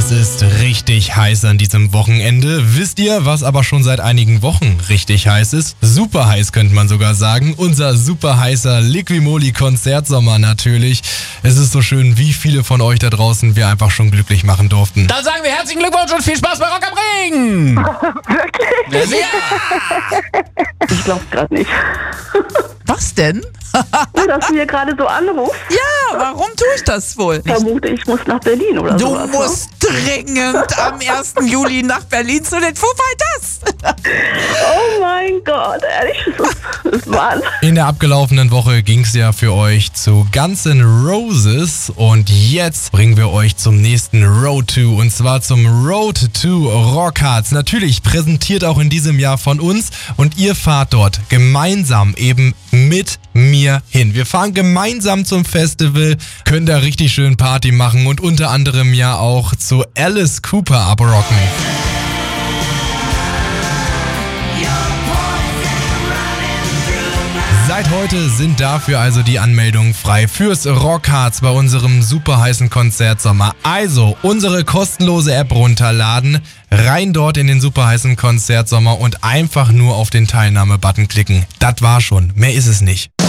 Es ist richtig heiß an diesem Wochenende. Wisst ihr, was aber schon seit einigen Wochen richtig heiß ist? Super heiß könnte man sogar sagen. Unser super heißer Liquimoli Konzertsommer natürlich. Es ist so schön, wie viele von euch da draußen wir einfach schon glücklich machen durften. Dann sagen wir herzlichen Glückwunsch und viel Spaß bei Rock am Ring! Wirklich? Ja! Ich glaub's gerade nicht. Was denn? Nur, dass du hier gerade so anrufst, Ja, warum tue ich das wohl? vermute ich muss nach Berlin oder Du sowas. musst dringend am 1. Juli nach Berlin zu den Foo Fighters. Oh mein Gott, ehrlich, das ist Wahnsinn. In der abgelaufenen Woche ging es ja für euch zu Guns N' Roses und jetzt bringen wir euch zum nächsten Road to und zwar zum Road to Rockharz. Natürlich präsentiert auch in diesem Jahr von uns und ihr fahrt dort gemeinsam eben mit mir hin. Wir fahren gemeinsam zum Festival, können da richtig schön Party machen und unter anderem ja auch zu Alice Cooper abrocken. Seit heute sind dafür also die Anmeldungen frei fürs Rockharz bei unserem super heißen Konzertsommer. Also unsere kostenlose App runterladen, rein dort in den super heißen Konzertsommer und einfach nur auf den Teilnahme-Button klicken. Das war schon, mehr ist es nicht.